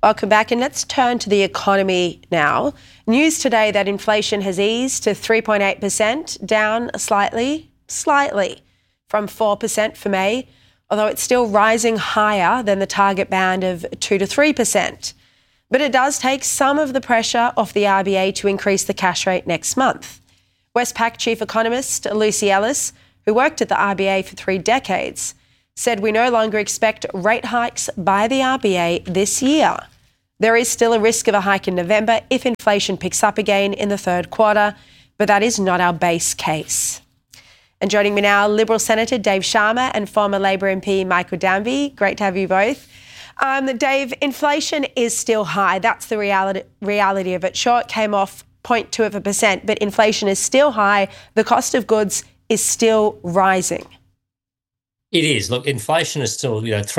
Welcome back, and let's turn to the economy now. News today that inflation has eased to 3.8%, down slightly from 4% for May, although it's still rising higher than the target band of 2 to 3%. But it does take some of the pressure off the RBA to increase the cash rate next month. Westpac Chief Economist Lucy Ellis, who worked at the RBA for 3 decades, said we no longer expect rate hikes by the RBA this year. There is still a risk of a hike in November if inflation picks up again in the third quarter, but that is not our base case. And joining me now, Liberal Senator Dave Sharma and former Labor MP Michael Danby. Great to have you both. Dave, inflation is still high. That's the reality of it. Sure, it came off 0.2%, but inflation is still high. The cost of goods is still rising. It is. Look, inflation is still,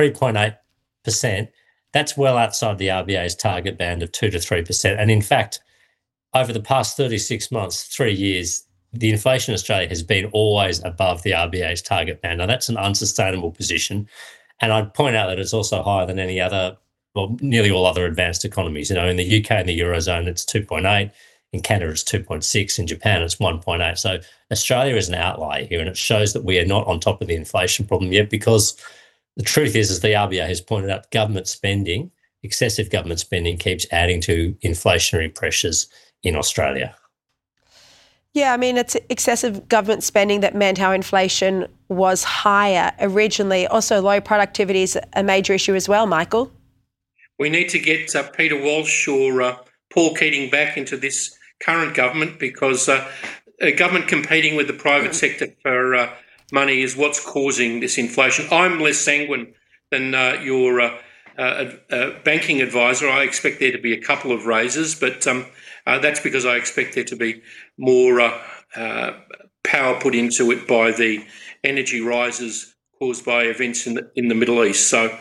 3.8%. That's well outside the RBA's target band of 2 to 3%. And in fact, over the past 36 months, 3 years, the inflation in Australia has been always above the RBA's target band. Now, that's an unsustainable position. And I'd point out that it's also higher than any other, well, nearly all other advanced economies. In the UK and the Eurozone, it's 2.8. In Canada, it's 2.6. In Japan, it's 1.8. So Australia is an outlier here, and it shows that we are not on top of the inflation problem yet, because the truth is, as the RBA has pointed out, government spending, excessive government spending, keeps adding to inflationary pressures in Australia. Yeah, I mean, it's excessive government spending that meant our inflation was higher originally. Also, low productivity is a major issue as well, Michael. We need to get Peter Walsh or Paul Keating back into this current government, because government competing with the private sector for money is what's causing this inflation. I'm less sanguine than your banking advisor. I expect there to be a couple of raises, but that's because I expect there to be more power put into it by the energy rises caused by events in the Middle East. So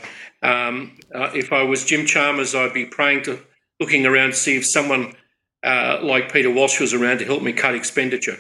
if I was Jim Chalmers, I'd be looking around to see if someone like Peter Walsh was around to help me cut expenditure.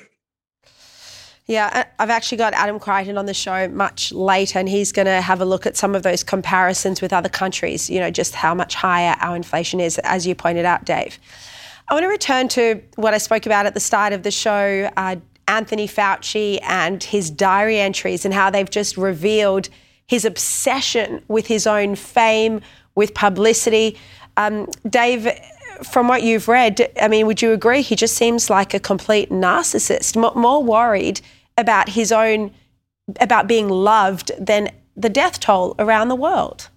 Yeah, I've actually got Adam Crichton on the show much later, and he's going to have a look at some of those comparisons with other countries, just how much higher our inflation is, as you pointed out, Dave. I want to return to what I spoke about at the start of the show, Anthony Fauci and his diary entries, and how they've just revealed his obsession with his own fame, with publicity. Dave, from what you've read, I mean, would you agree he just seems like a complete narcissist, more worried about about being loved than the death toll around the world?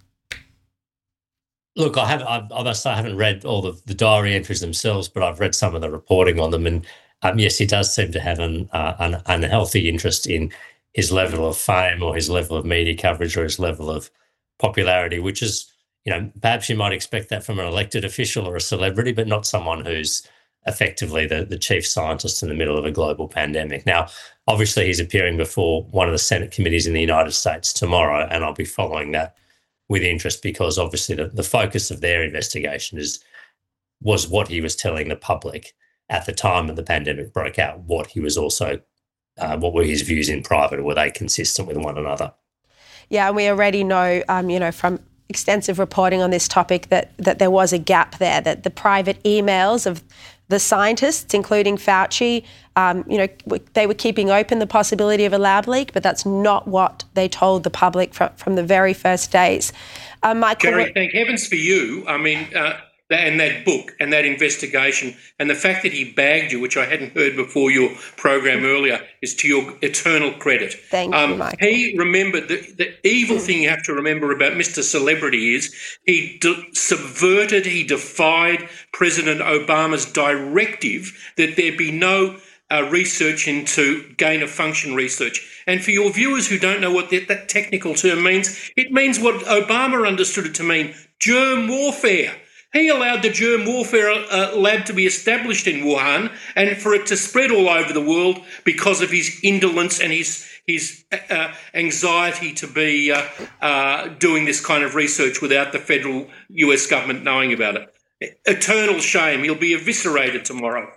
Look, I haven't read all the diary entries themselves, but I've read some of the reporting on them. And yes, he does seem to have an unhealthy interest in his level of fame or his level of media coverage or his level of popularity, which is, perhaps you might expect that from an elected official or a celebrity, but not someone who's effectively the chief scientist in the middle of a global pandemic. Now, obviously, he's appearing before one of the Senate committees in the United States tomorrow, and I'll be following that with interest, because obviously the focus of their investigation was what he was telling the public at the time that the pandemic broke out, what he was also, what were his views in private, were they consistent with one another? Yeah, and we already know, from extensive reporting on this topic that there was a gap there, that the private emails of the scientists, including Fauci, they were keeping open the possibility of a lab leak, but that's not what they told the public from the very first days. Michael, Jerry, thank heavens for you. I mean, and that book and that investigation, and the fact that he bagged you, which I hadn't heard before your program earlier, is to your eternal credit. Thank you, Michael. He remembered the evil thing you have to remember about Mr. Celebrity is he subverted, he defied President Obama's directive that there be no research into gain-of-function research. And for your viewers who don't know what that technical term means, it means what Obama understood it to mean, germ warfare. He allowed the germ warfare lab to be established in Wuhan and for it to spread all over the world because of his indolence and his anxiety to be doing this kind of research without the federal US government knowing about it. Eternal shame. He'll be eviscerated tomorrow.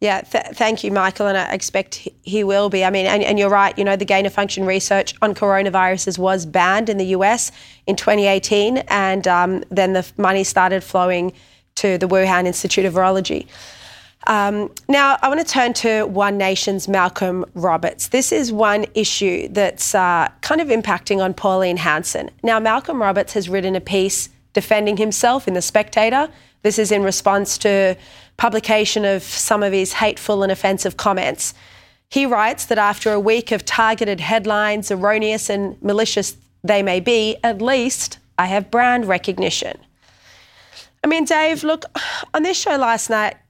Yeah, thank you, Michael, and I expect he will be. I mean, and you're right, the gain-of-function research on coronaviruses was banned in the US in 2018, and then the money started flowing to the Wuhan Institute of Virology. Now, I want to turn to One Nation's Malcolm Roberts. This is one issue that's kind of impacting on Pauline Hanson. Now, Malcolm Roberts has written a piece defending himself in The Spectator. This is in response to publication of some of his hateful and offensive comments. He writes that after a week of targeted headlines, erroneous and malicious they may be, at least I have brand recognition. I mean, Dave, look, on this show last night,